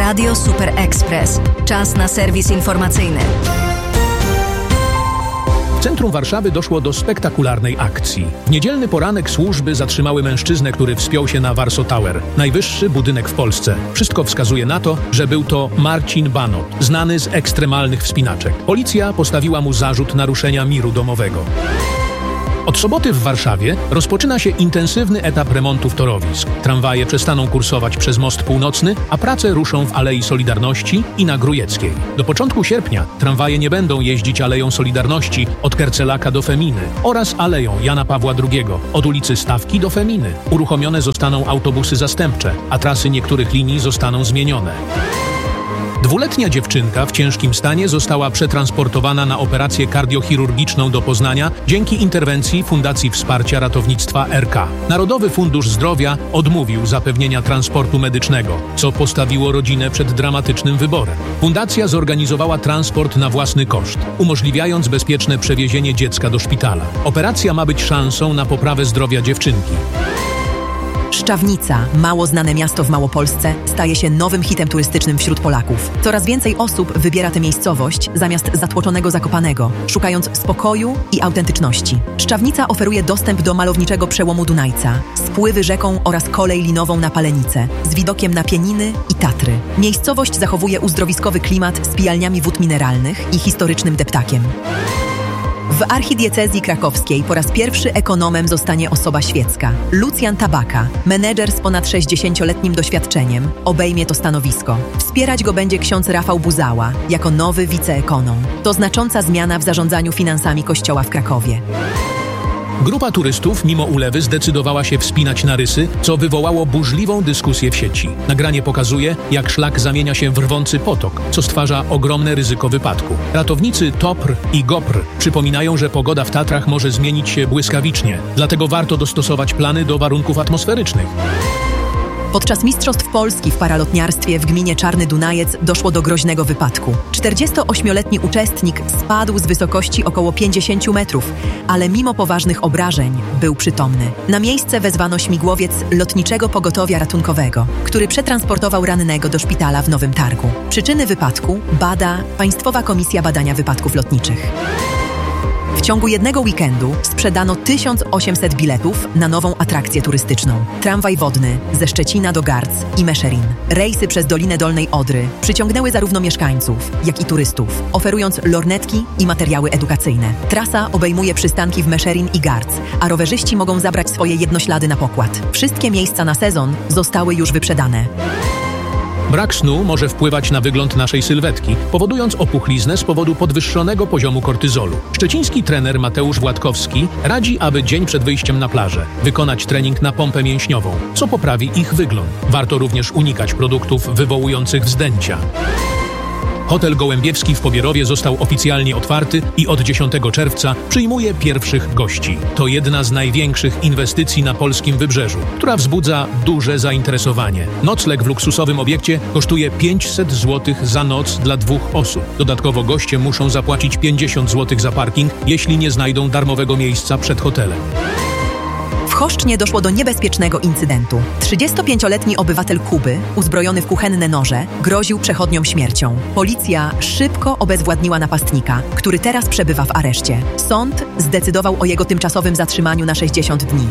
Radio Super Express. Czas na serwis informacyjny. W centrum Warszawy doszło do spektakularnej akcji. W niedzielny poranek służby zatrzymały mężczyznę, który wspiął się na Warsaw Tower, najwyższy budynek w Polsce. Wszystko wskazuje na to, że był to Marcin Banot, znany z ekstremalnych wspinaczek. Policja postawiła mu zarzut naruszenia miru domowego. Od soboty w Warszawie rozpoczyna się intensywny etap remontów torowisk. Tramwaje przestaną kursować przez Most Północny, a prace ruszą w Alei Solidarności i na Grujeckiej. Do początku sierpnia tramwaje nie będą jeździć Aleją Solidarności od Kercelaka do Feminy oraz Aleją Jana Pawła II od ulicy Stawki do Feminy. Uruchomione zostaną autobusy zastępcze, a trasy niektórych linii zostaną zmienione. Dwuletnia dziewczynka w ciężkim stanie została przetransportowana na operację kardiochirurgiczną do Poznania dzięki interwencji Fundacji Wsparcia Ratownictwa RK. Narodowy Fundusz Zdrowia odmówił zapewnienia transportu medycznego, co postawiło rodzinę przed dramatycznym wyborem. Fundacja zorganizowała transport na własny koszt, umożliwiając bezpieczne przewiezienie dziecka do szpitala. Operacja ma być szansą na poprawę zdrowia dziewczynki. Szczawnica, mało znane miasto w Małopolsce, staje się nowym hitem turystycznym wśród Polaków. Coraz więcej osób wybiera tę miejscowość zamiast zatłoczonego Zakopanego, szukając spokoju i autentyczności. Szczawnica oferuje dostęp do malowniczego przełomu Dunajca, spływy rzeką oraz kolej linową na Palenice, z widokiem na Pieniny i Tatry. Miejscowość zachowuje uzdrowiskowy klimat z pijalniami wód mineralnych i historycznym deptakiem. W archidiecezji krakowskiej po raz pierwszy ekonomem zostanie osoba świecka. Lucjan Tabaka, menedżer z ponad 60-letnim doświadczeniem, obejmie to stanowisko. Wspierać go będzie ksiądz Rafał Buzała jako nowy wiceekonom. To znacząca zmiana w zarządzaniu finansami Kościoła w Krakowie. Grupa turystów mimo ulewy zdecydowała się wspinać na Rysy, co wywołało burzliwą dyskusję w sieci. Nagranie pokazuje, jak szlak zamienia się w rwący potok, co stwarza ogromne ryzyko wypadku. Ratownicy TOPR i GOPR przypominają, że pogoda w Tatrach może zmienić się błyskawicznie, dlatego warto dostosować plany do warunków atmosferycznych. Podczas Mistrzostw Polski w paralotniarstwie w gminie Czarny Dunajec doszło do groźnego wypadku. 48-letni uczestnik spadł z wysokości około 50 metrów, ale mimo poważnych obrażeń był przytomny. Na miejsce wezwano śmigłowiec Lotniczego Pogotowia Ratunkowego, który przetransportował rannego do szpitala w Nowym Targu. Przyczyny wypadku bada Państwowa Komisja Badania Wypadków Lotniczych. W ciągu jednego weekendu sprzedano 1800 biletów na nową atrakcję turystyczną. Tramwaj wodny ze Szczecina do Garc i Meszherin. Rejsy przez Dolinę Dolnej Odry przyciągnęły zarówno mieszkańców, jak i turystów, oferując lornetki i materiały edukacyjne. Trasa obejmuje przystanki w Meszherin i Garc, a rowerzyści mogą zabrać swoje jednoślady na pokład. Wszystkie miejsca na sezon zostały już wyprzedane. Brak snu może wpływać na wygląd naszej sylwetki, powodując opuchliznę z powodu podwyższonego poziomu kortyzolu. Szczeciński trener Mateusz Władkowski radzi, aby dzień przed wyjściem na plażę wykonać trening na pompę mięśniową, co poprawi ich wygląd. Warto również unikać produktów wywołujących wzdęcia. Hotel Gołębiewski w Pobierowie został oficjalnie otwarty i od 10 czerwca przyjmuje pierwszych gości. To jedna z największych inwestycji na polskim wybrzeżu, która wzbudza duże zainteresowanie. Nocleg w luksusowym obiekcie kosztuje 500 zł za noc dla 2 osób. Dodatkowo goście muszą zapłacić 50 zł za parking, jeśli nie znajdą darmowego miejsca przed hotelem. W Choszcznie doszło do niebezpiecznego incydentu. 35-letni obywatel Kuby, uzbrojony w kuchenne noże, groził przechodniom śmiercią. Policja szybko obezwładniła napastnika, który teraz przebywa w areszcie. Sąd zdecydował o jego tymczasowym zatrzymaniu na 60 dni.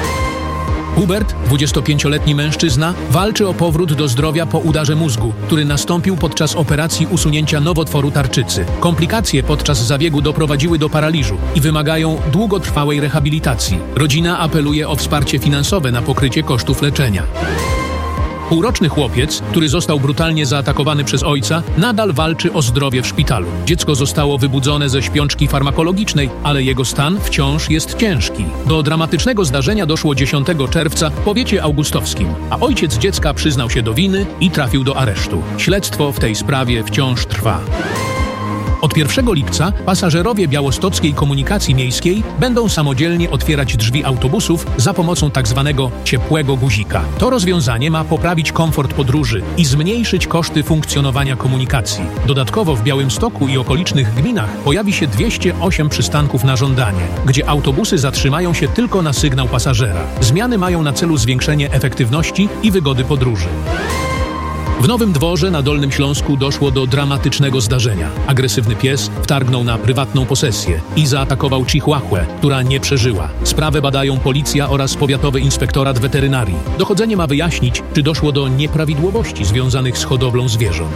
Hubert, 25-letni mężczyzna, walczy o powrót do zdrowia po udarze mózgu, który nastąpił podczas operacji usunięcia nowotworu tarczycy. Komplikacje podczas zabiegu doprowadziły do paraliżu i wymagają długotrwałej rehabilitacji. Rodzina apeluje o wsparcie finansowe na pokrycie kosztów leczenia. Półroczny chłopiec, który został brutalnie zaatakowany przez ojca, nadal walczy o zdrowie w szpitalu. Dziecko zostało wybudzone ze śpiączki farmakologicznej, ale jego stan wciąż jest ciężki. Do dramatycznego zdarzenia doszło 10 czerwca w powiecie augustowskim, a ojciec dziecka przyznał się do winy i trafił do aresztu. Śledztwo w tej sprawie wciąż trwa. Od 1 lipca pasażerowie białostockiej komunikacji miejskiej będą samodzielnie otwierać drzwi autobusów za pomocą tzw. ciepłego guzika. To rozwiązanie ma poprawić komfort podróży i zmniejszyć koszty funkcjonowania komunikacji. Dodatkowo w Białymstoku i okolicznych gminach pojawi się 208 przystanków na żądanie, gdzie autobusy zatrzymają się tylko na sygnał pasażera. Zmiany mają na celu zwiększenie efektywności i wygody podróży. W Nowym Dworze na Dolnym Śląsku doszło do dramatycznego zdarzenia. Agresywny pies wtargnął na prywatną posesję i zaatakował chihuahuę, która nie przeżyła. Sprawę badają policja oraz powiatowy inspektorat weterynarii. Dochodzenie ma wyjaśnić, czy doszło do nieprawidłowości związanych z hodowlą zwierząt.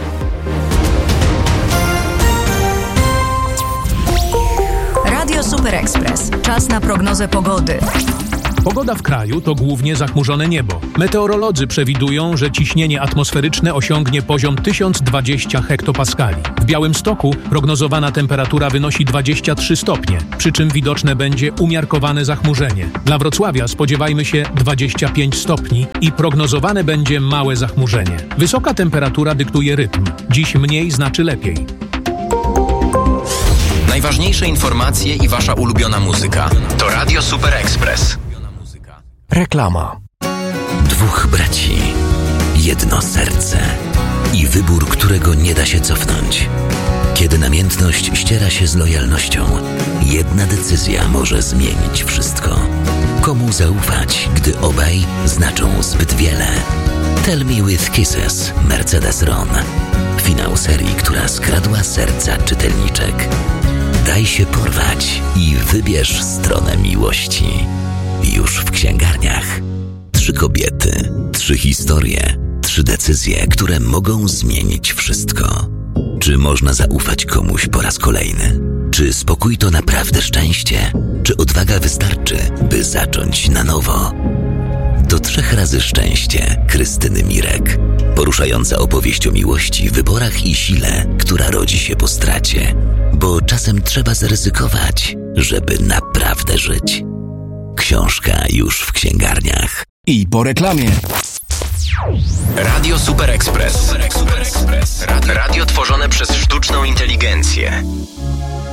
Radio Super Express. Czas na prognozę pogody. Pogoda w kraju to głównie zachmurzone niebo. Meteorolodzy przewidują, że ciśnienie atmosferyczne osiągnie poziom 1020 hektopaskali. W Białymstoku prognozowana temperatura wynosi 23 stopnie, przy czym widoczne będzie umiarkowane zachmurzenie. Dla Wrocławia spodziewajmy się 25 stopni i prognozowane będzie małe zachmurzenie. Wysoka temperatura dyktuje rytm. Dziś mniej znaczy lepiej. Najważniejsze informacje i wasza ulubiona muzyka to Radio Super Express. Reklama. Dwóch braci, jedno serce i wybór, którego nie da się cofnąć. Kiedy namiętność ściera się z lojalnością, jedna decyzja może zmienić wszystko. Komu zaufać, gdy obaj znaczą zbyt wiele? Tell Me With Kisses, Mercedes Ron. Finał serii, która skradła serca czytelniczek. Daj się porwać i wybierz stronę miłości. Już w księgarniach. 3 kobiety, 3 historie, 3 decyzje, które mogą zmienić wszystko. Czy można zaufać komuś po raz kolejny? Czy spokój to naprawdę szczęście? Czy odwaga wystarczy, by zacząć na nowo? To 3 razy szczęście Krystyny Mirek. Poruszająca opowieść o miłości, wyborach i sile, która rodzi się po stracie. Bo czasem trzeba zaryzykować, żeby naprawdę żyć. Książka już w księgarniach. I po reklamie. Radio Super Express. Radio tworzone przez sztuczną inteligencję.